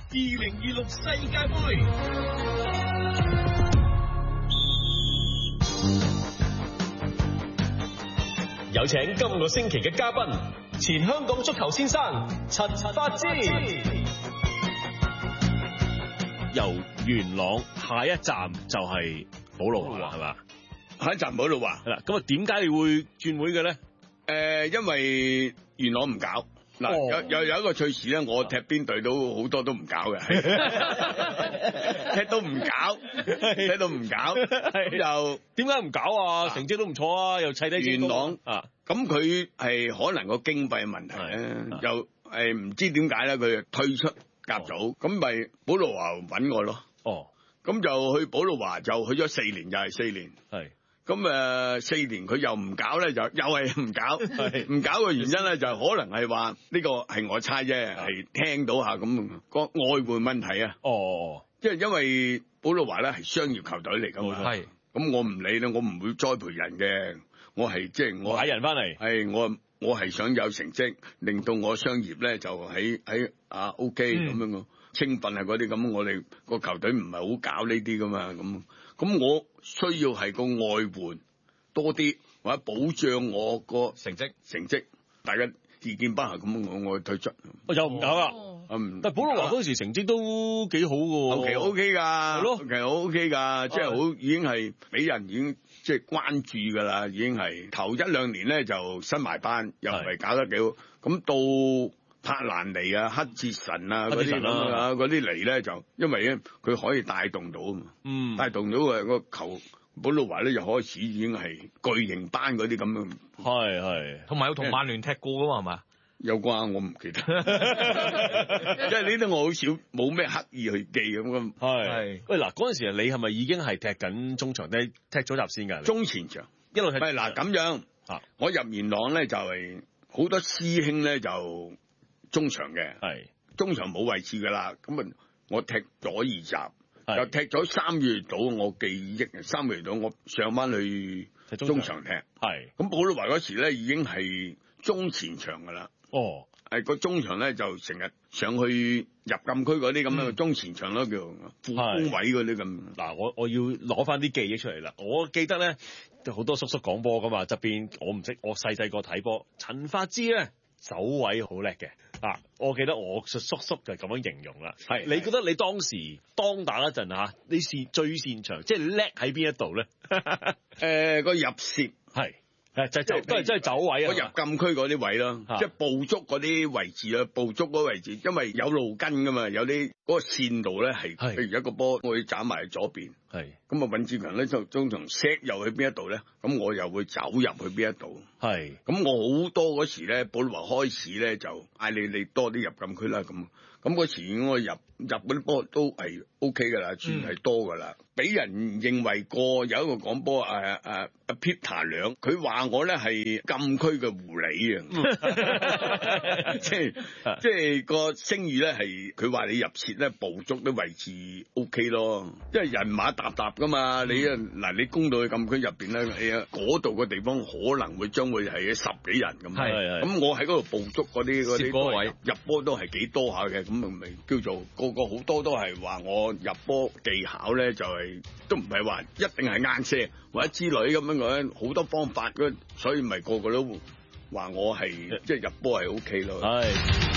2026世界盃。有請今個星期嘅嘉賓，前香港足球先生陳發枝。 由元朗下一站就係寶路華係嘛？ 下一站寶路華係啦，咁啊點解你會轉會嘅咧？ 因為元朗唔搞嗱，有一個趣事咧，我踢邊隊都好多都唔搞嘅，踢到唔搞，又點解唔搞啊？成績都唔錯啊，又砌低元朗啊， 咁佢係可能個經費問題咧，又唔知點解咧，佢就退出甲組，咁咪寶路華揾我咯。咁就去寶路華就去咗4年，又係4年。係。咁4年佢又唔搞咧，就又係唔搞。唔搞嘅原因咧，就可能係話呢個係我猜啫，係聽到下咁個外援問題啊。因為寶路華咧係商業球隊嚟㗎嘛。係。咁我唔理啦，我唔會栽培人嘅，我係我買人翻嚟。係我係想有成績，令到我商業咧就喺OK 咁樣個青訓啊嗰啲咁，我哋個球隊唔係好搞呢啲㗎嘛咁我需要係個外援多啲，或者保障我個成績，大家意見不合咁，我退出。 又唔搞啦。但寶路華嗰時成績都幾好㗎喎。後期 OK 㗎，係咯，後期 OK 㗎，即係好已經係俾人已經即係關注㗎啦，已經係頭1-2年咧就新埋班，又唔係搞得幾好，咁到柏蘭尼啊、黑哲神啊嗰啲嚟咧，就因為咧佢可以帶動到啊嘛，帶動到個球寶路華咧就開始已經係巨型班嗰啲咁樣，係，同埋有同曼聯踢過噶嘛係嘛？有啩，我唔記得，因為呢啲我好少冇咩刻意去記咁。係，喂嗱，嗰陣時你係咪已經係踢緊中場？你踢咗集先㗎？中前場一路踢。喂嗱咁樣，我入元朗咧就係好多師兄咧就。中場嘅，中場冇位置噶啦，咁啊我踢咗2集，又踢咗3月到，我記憶3月到我上翻去中場踢，咁寶路華嗰時咧已經係中前場噶啦，個中場咧就成日上去入禁區嗰啲咁樣中前場咯，叫副攻位嗰啲咁。嗱，我要攞翻啲記憶出嚟啦，我記得咧好多叔叔講波噶嘛，側邊我唔識，我細個睇波，陳發枝咧走位好叻嘅。我記得我叔叔就咁樣形容啦。你覺得你當時當打嗰陣嚇，你最擅長，即係叻喺邊一度咧？個入攝係都係走位啊！入禁區嗰啲位咯，即係捕捉嗰啲位置啊，捕捉嗰位置，因為有路根噶嘛，有啲嗰個線路咧係，譬如一個波我要斬埋去左邊，咁啊尹志強咧就中場 set 又去邊一度咧，咁我又會走入去邊一度。咁我好多嗰時咧，寶路華開始咧就嗌你多啲入禁區啦，咁嗰時我入嗰啲波都係 OK 噶啦，算係多噶啦。俾人認為過有一個講波Peter 梁，佢話我咧係禁區嘅狐狸啊，即係個聲譽咧係佢話你入切咧捕捉啲位置 OK 咯，因為人馬沓沓噶嘛，你你攻到去禁區入邊咧，嗰度嘅地方可能會將會係10幾人咁，咁我喺嗰度捕捉嗰啲位入波都係幾多下嘅，咁咪叫做個好多都係話我入波技巧咧就係。都唔係話一定係硬射或者之類咁樣好多方法，所以咪個個都話我係即係入波係 OK 咯。